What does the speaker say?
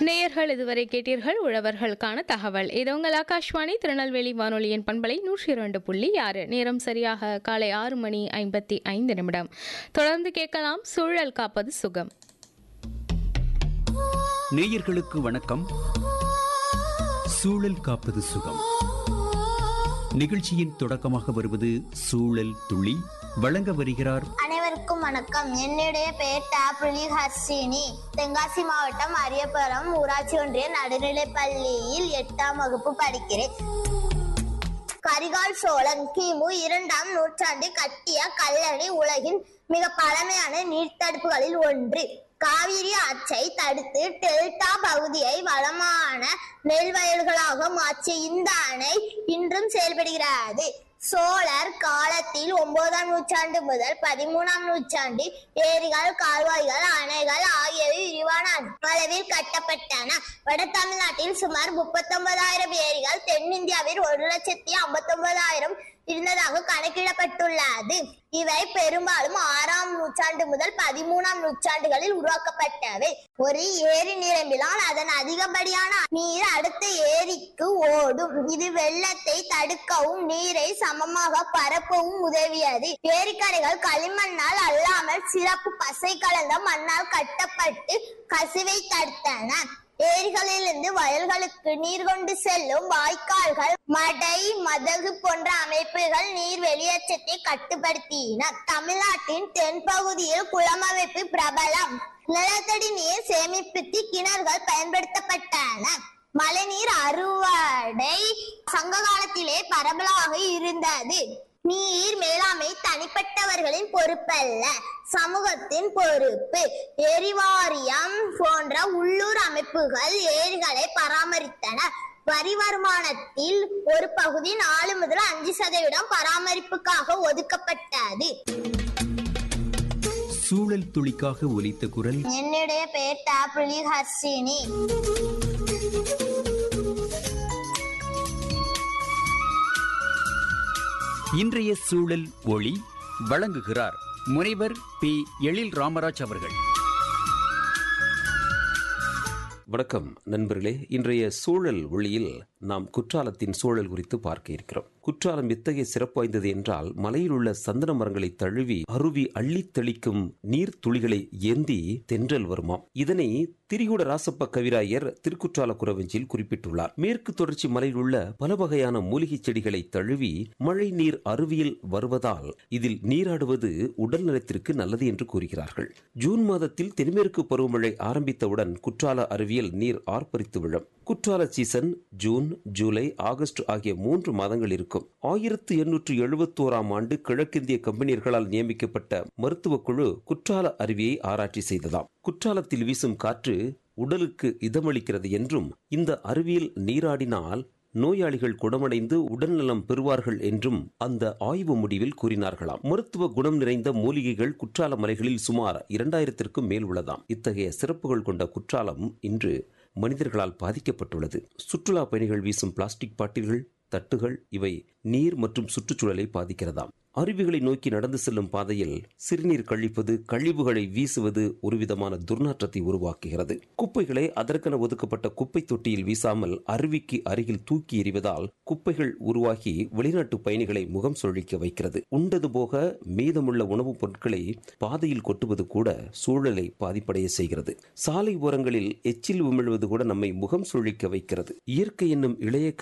நேயர்கள் இதுவரை கேட்டீர்கள் உழவர்களுக்கான தகவல். இது உங்கள் ஆகாஷ்வாணி திருநெல்வேலி வானொலியின் பண்பலை 102.6. நேரம் சரியாக காலை 6:55. தொடர்ந்து கேட்கலாம் சூழல் காப்பது சுகம். நேயர்களுக்கு வணக்கம். சூழல் காப்பது சுகம் நிகழ்ச்சியின் தொடக்கமாக வருவது சூழல் துளி. வழங்க வருகிறார். அனைவருக்கும் வணக்கம். என்னுடைய பெயர் டாப்ரிலி ஹர்ஷினி. தென்காசி மாவட்டம் அரியபுரம் ஊராட்சி ஒன்றிய நடுநிலைப் பள்ளியில் 8ஆம் வகுப்பு படிக்கிறேன். கரிகால் சோழன் கிமு 2ஆம் நூற்றாண்டில் கட்டிய கல்லணை உலகின் மிக பழமையான நீர்த்தடுப்புகளில் ஒன்று. காவிரி ஆற்றை தடுத்து டெல்டா பகுதியை வளமான நெல் வயல்களாக மாற்றிய இந்த அணை இன்றும் செயல்படுகிறது. சோழர் காலத்தில் 9ஆம் நூற்றாண்டு முதல் 13ஆம் நூற்றாண்டில் ஏரிகள், கால்வாய்கள், அணைகள் ஆகியவை விரிவான அளவில் கட்டப்பட்டன. வட தமிழ்நாட்டில் சுமார் 39,000 ஏரிகள், தென்னிந்தியாவில் 1,59,000 இருந்ததாக கணக்கிடப்பட்டுள்ளது. இவை பெரும்பாலும் 6ஆம் நூற்றாண்டு முதல் 13ஆம் நூற்றாண்டுகளில் உருவாக்கப்பட்டவை. ஒரு ஏரி நிரம்பினால் அதன் அதிகப்படியான நீர் அடுத்த ஏரிக்கு ஓடும். இது வெள்ளத்தை தடுக்கவும் நீரை சமமாக பரப்பவும் உதவியது. ஏரிக்கரைகள் களிமண்ணால் அல்லாமல் சிறப்பு பசை கலந்த மண்ணால் கட்டப்பட்டு கசிவை தடுத்தன. ஏரிகளிலிருந்து வயல்களுக்கு நீர் கொண்டு செல்லும் வாய்க்கால்கள், மடை, மதகு போன்ற அமைப்புகள் நீர் வெளியேற்றத்தை கட்டுப்படுத்தின. தமிழ்நாட்டின் தென்பகுதியில் குளமமைப்பு பிரபலம். நிலத்தடி நீர் சேமிப்புக்கு கிணறுகள் பயன்படுத்தப்பட்டன. மழைநீர் அறுவடை சங்க காலத்திலே பரவலாக இருந்தது. நீர் மேலாண்மை தனிப்பட்டவர்களின் பொறுப்பல்ல, சமூகத்தின் பொறுப்பு. எரிவாரியம் போன்ற உள்ளூர் அமைப்புகள் ஏரிகளை பராமரித்தன. வரி வருமானத்தில் ஒரு பகுதி 4 முதல் 5% பராமரிப்புக்காக ஒதுக்கப்பட்டது. சூழல் துளிக்காக ஒலித்த குரல். என்னுடைய பெயர் டாப்ரிலி ஹர்ஷினி. இன்றைய சூழல் ஒளி வழங்குகிறார் முனைவர் பி. எழில் ராமராஜ் அவர்கள். வணக்கம் நண்பர்களே. இன்றைய சூழல் ஒளியில் நாம் குற்றாலத்தின் சூழல் குறித்து பார்க்க இருக்கிறோம். குற்றாலம் எத்தகைய சிறப்பு வாய்ந்தது என்றால், மலையில் உள்ள சந்தன மரங்களை தழுவி அருவி அள்ளி தெளிக்கும் நீர் துளிகளை ஏந்தி தென்றல் வருமாம். இதனை திரிகூட ராசப்ப கவிராயர் திருக்குற்றால குறவஞ்சியில் குறிப்பிட்டுள்ளார். மேற்கு தொடர்ச்சி மலையில் உள்ள பல வகையான மூலிகை செடிகளை தழுவி மழை நீர் அருவியில் வருவதால் இதில் நீராடுவது உடல் நலத்திற்கு நல்லது என்று கூறுகிறார்கள். ஜூன் மாதத்தில் தென்மேற்கு பருவமழை ஆரம்பித்தவுடன் குற்றால அருவியில் நீர் ஆர்ப்பரித்து விழும். குற்றால சீசன் ஜூன், ஜூலை, ஆகஸ்ட் ஆகிய 3 மாதங்கள் இருக்கும். 1871ஆம் ஆண்டு கிழக்கிந்திய கம்பெனியர்களால் நியமிக்கப்பட்ட மருத்துவ குழு குற்றால அருவியை ஆராய்ச்சி செய்ததாம். குற்றாலத்தில் வீசும் காற்று உடலுக்கு இதமளிக்கிறது என்றும், இந்த அருவியில் நீராடினால் நோயாளிகள் குணமடைந்து உடல்நலம் பெறுவார்கள் என்றும் அந்த ஆய்வு முடிவில் கூறினார்களாம். மருத்துவ குணம் நிறைந்த மூலிகைகள் குற்றால மலைகளில் சுமார் 2000க்கும் மேல் உள்ளதாம். இத்தகைய சிறப்புகள் கொண்ட குற்றாலம் இன்று மனிதர்களால் பாதிக்கப்பட்டுள்ளது. சுற்றுலா பயணிகள் வீசும் பிளாஸ்டிக் பாட்டில்கள், தட்டுகள் இவை நீர் மற்றும் சுற்றுச்சூழலை பாதிக்கிறதாம். அருவிகளை நோக்கி நடந்து செல்லும் பாதையில் சிறுநீர் கழிப்பது, கழிவுகளை வீசுவது ஒரு விதமான துர்நாற்றத்தை உருவாக்குகிறது. குப்பைகளை அதற்கென ஒதுக்கப்பட்ட குப்பை தொட்டியில் வீசாமல் அருவிக்கு அருகில் தூக்கி எறிவதால் குப்பைகள் உருவாகி வெளிநாட்டு பயணிகளை முகம் சொழிக்க வைக்கிறது. உண்டது போக மீதமுள்ள உணவுப் பொருட்களை பாதையில் கொட்டுவது கூட சூழலை பாதிப்படைய செய்கிறது. சாலை ஓரங்களில் எச்சில் உமிழ்வது கூட நம்மை முகம் சொழிக்க வைக்கிறது. இயற்கை என்னும் இளைய